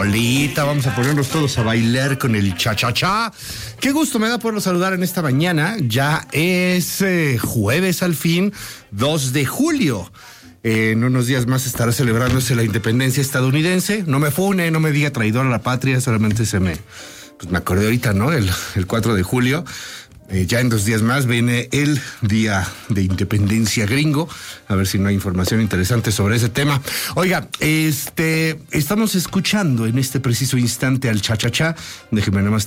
rolita, vamos a ponernos todos a bailar con el cha-cha-cha. Qué gusto me da poderlo saludar en esta mañana. Ya es jueves al fin, 2 de julio. En unos días más estará celebrándose la independencia estadounidense. No me fune, no me diga traidor a la patria, solamente me acordé ahorita, ¿no? El 4 de julio. Ya en 2 días más viene el Día de Independencia gringo. A ver si no hay información interesante sobre ese tema. Oiga, estamos escuchando en este preciso instante al cha-cha-cha. Déjeme nada más